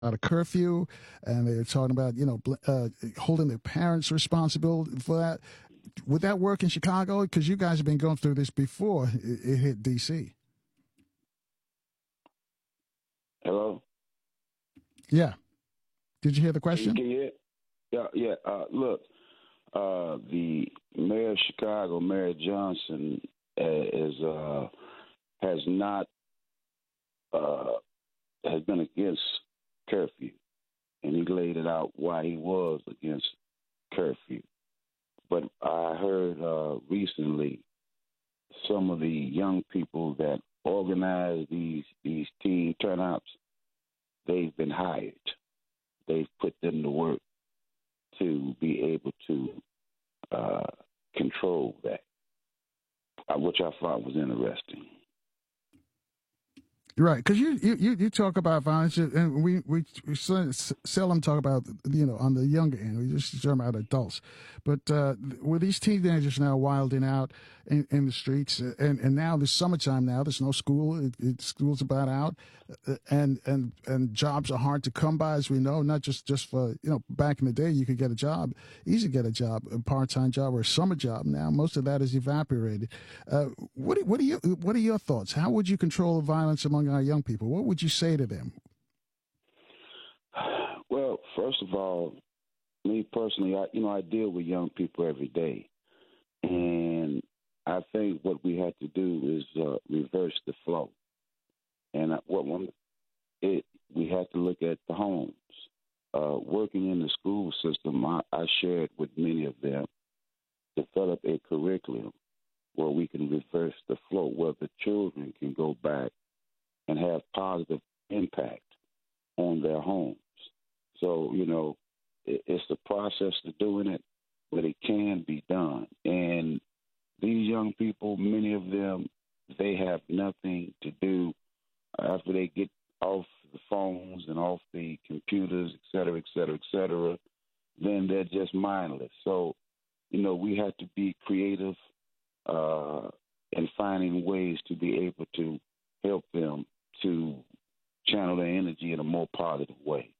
a curfew, and they were talking about holding their parents responsible for that. Would that work in Chicago? Because you guys have been going through this before it hit D.C. Hello? Yeah. Did you hear the question? Can you hear? Yeah. Look, the mayor of Chicago, Mayor Johnson, has been against curfew, and he laid it out why he was against curfew. But I heard recently some of the young people that organize these teen turnouts, they've been hired. They've put them to work to be able to control that, which I thought was interesting. Right, because you talk about violence, and we seldom talk about on the younger end. We just talk about adults, but with these teenagers now wilding out in the streets, and now there's summertime. Now there's no school. School's about out, and jobs are hard to come by, as we know. Not just for back in the day, you could get a job, easy to get a job, a part-time job or a summer job. Now most of that is evaporated. What are your thoughts? How would you control the violence among our young people? What would you say to them? Well, first of all, me personally, I deal with young people every day, and I think what we have to do is reverse the flow. And we have to look at the homes. Working in the school system, I shared with many of them, develop a curriculum where we can reverse the flow, where the children can go back and have positive impact on their homes. So, it's the process to doing it, but it can be done. And these young people, many of them, they have nothing to do after they get off the phones and off the computers, et cetera, et cetera, et cetera, then they're just mindless. So, we have to be creative in finding ways to be able to help them to channel their energy in a more positive way.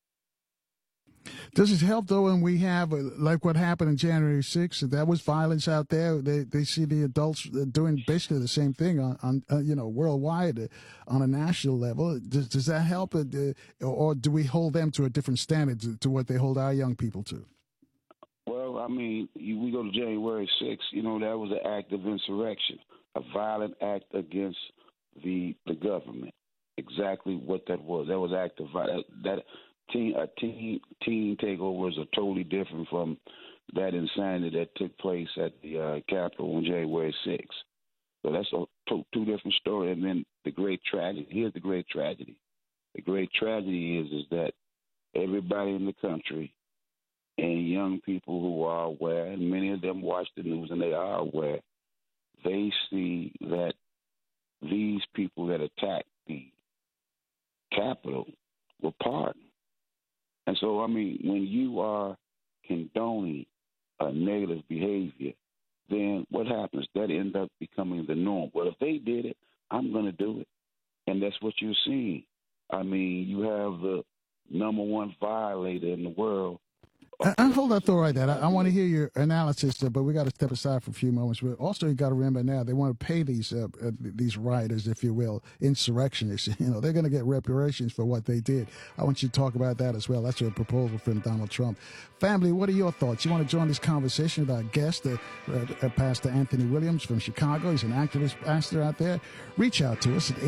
Does it help, though, when we have, like what happened in January 6th, that was violence out there? They see the adults doing basically the same thing on worldwide, on a national level. Does that help, or do we hold them to a different standard to what they hold our young people to? Well, I mean, we go to January 6th, that was an act of insurrection, a violent act against the government. Exactly what that was. That was an act of violence. A teen takeovers are totally different from that insanity that took place at the Capitol on January 6th. So that's two different stories. And then the great tragedy. Here's the great tragedy. The great tragedy is that everybody in the country and young people who are aware, and many of them watch the news and they are aware, they see that these people that attacked the Capitol were pardoned. And so, I mean, when you are condoning a negative behavior, then what happens? That ends up becoming the norm. Well, if they did it, I'm going to do it. And that's what you're seeing. I mean, you have the number one violator in the world. Hold that thought right there. I want to hear your analysis, but we got to step aside for a few moments. But also, you got to remember now they want to pay these rioters, if you will, insurrectionists. They're going to get reparations for what they did. I want you to talk about that as well. That's a proposal from Donald Trump. Family, what are your thoughts? You want to join this conversation with our guest, Pastor Anthony Williams from Chicago. He's an activist pastor out there. Reach out to us at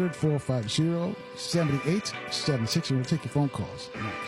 800-450-7876, and we'll take your phone calls next.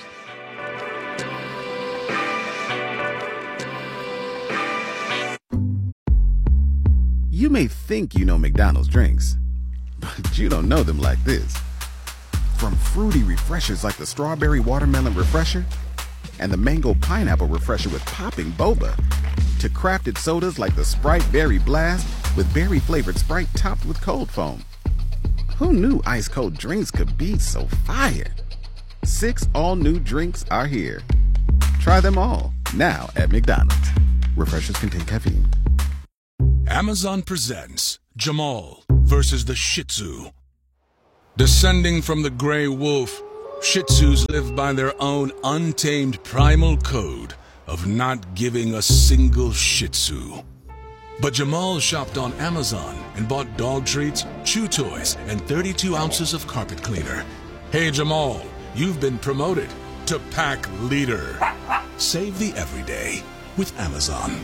You may think you know McDonald's drinks, but you don't know them like this. From fruity refreshers like the Strawberry Watermelon Refresher and the Mango Pineapple Refresher with popping boba, to crafted sodas like the Sprite Berry Blast with berry-flavored Sprite topped with cold foam. Who knew ice-cold drinks could be so fire? 6 all-new drinks are here. Try them all, now at McDonald's. Refreshers contain caffeine. Amazon presents Jamal versus the Shih Tzu. Descending from the gray wolf, Shih Tzus live by their own untamed primal code of not giving a single Shih Tzu. But Jamal shopped on Amazon and bought dog treats, chew toys, and 32 ounces of carpet cleaner. Hey Jamal, you've been promoted to pack leader. Save the everyday with Amazon.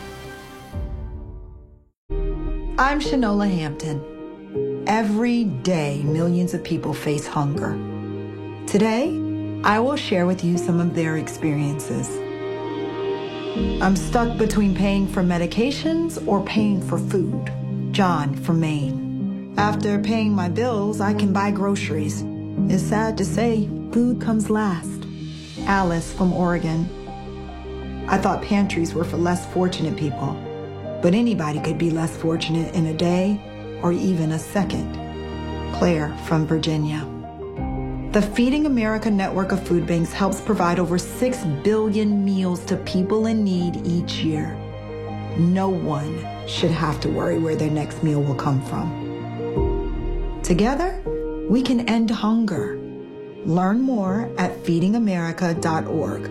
I'm Shanola Hampton. Every day, millions of people face hunger. Today, I will share with you some of their experiences. I'm stuck between paying for medications or paying for food. John from Maine. After paying my bills, I can buy groceries. It's sad to say, food comes last. Alice from Oregon. I thought pantries were for less fortunate people, but anybody could be less fortunate in a day or even a second. Claire from Virginia. The Feeding America network of food banks helps provide over 6 billion meals to people in need each year. No one should have to worry where their next meal will come from. Together, we can end hunger. Learn more at feedingamerica.org.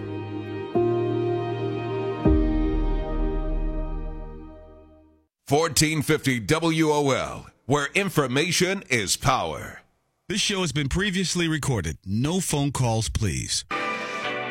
(1450) WOL, where information is power. This show has been previously recorded. No phone calls, please.